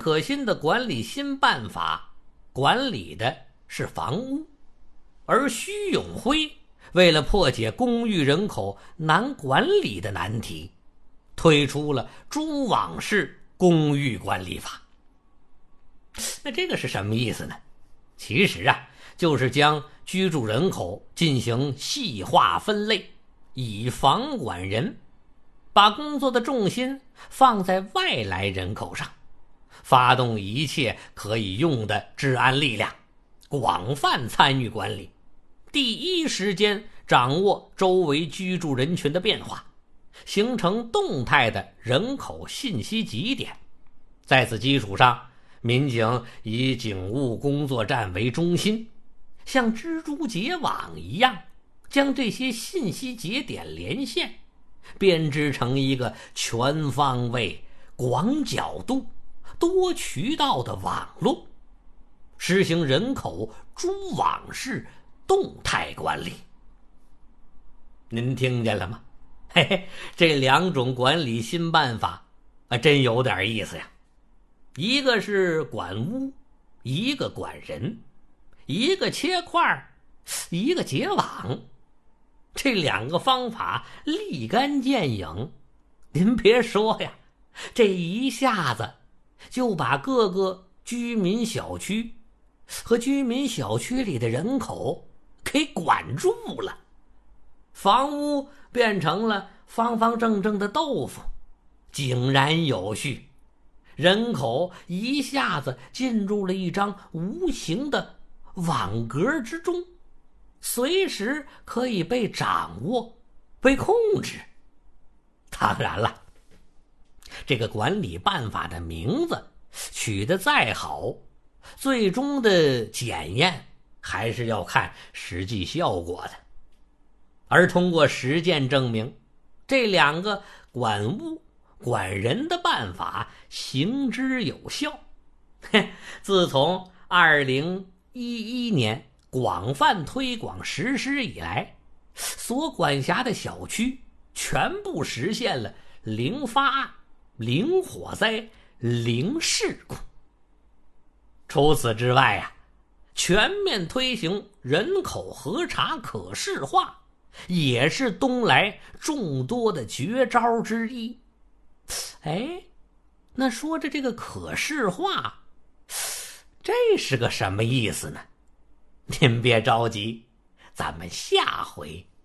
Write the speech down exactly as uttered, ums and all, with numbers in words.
可辛的管理新办法管理的是房屋，而徐永辉为了破解公寓人口难管理的难题，推出了蛛网式公寓管理法。那这个是什么意思呢？其实啊，就是将居住人口进行细化分类，以房管人，把工作的重心放在外来人口上，发动一切可以用的治安力量，广泛参与管理，第一时间掌握周围居住人群的变化，形成动态的人口信息集点。在此基础上，民警以警务工作站为中心，像蜘蛛结网一样将这些信息节点连线，编织成一个全方位、广角度、多渠道的网络，实行人口蛛网式动态管理。您听见了吗？嘿嘿，这两种管理新办法啊，真有点意思呀。一个是管屋，一个管人，一个切块，一个结网。这两个方法立竿见影，您别说呀，这一下子就把各个居民小区和居民小区里的人口给管住了。房屋变成了方方正正的豆腐，井然有序，人口一下子进入了一张无形的网格之中，随时可以被掌握、被控制。当然了，这个管理办法的名字取得再好，最终的检验还是要看实际效果的。而通过实践证明，这两个管屋管人的办法行之有效。自从二零一一年广泛推广实施以来，所管辖的小区全部实现了零发案、零火灾、零事故。除此之外啊，全面推行人口核查可视化，也是东来众多的绝招之一。哎，那说着这个可视化，这是个什么意思呢？您别着急，咱们下回